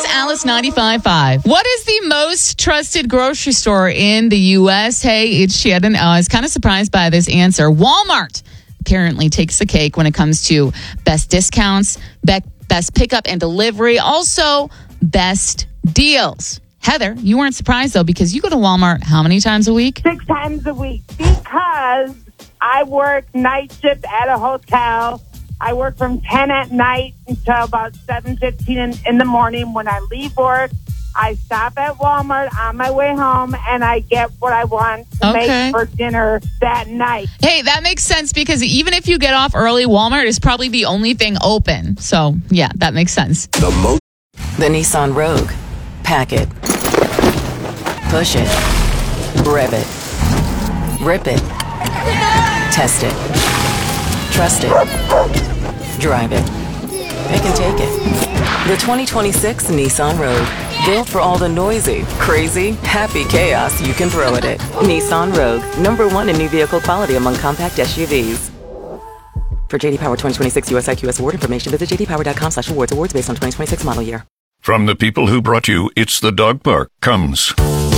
Alice 95.5. What is the most trusted grocery store in the U.S.? Hey, it's Shannon. I was kind of surprised by this answer. Walmart apparently takes the cake when it comes to best discounts, best pickup and delivery, also best deals. Heather, you weren't surprised, though, because you go to Walmart how many times a week? 6 times a week, because I work night shift at a hotel. I work from 10 at night until about 7:15 in the morning. When I leave work, I stop at Walmart on my way home, and I get what I want to make for dinner that night. Hey, that makes sense, because even if you get off early, Walmart is probably the only thing open. So, yeah, that makes sense. The Nissan Rogue. Pack it. Push it. Rev it. Rip it. Test it. Trust it. Drive it. Pick and take it. The 2026 Nissan Rogue. Built for all the noisy, crazy, happy chaos you can throw at it. Nissan Rogue. #1 in new vehicle quality among compact SUVs. For JD Power 2026 US IQS award information, visit jdpower.com/awards. Awards based on 2026 model year. From the people who brought you It's the Dog Park comes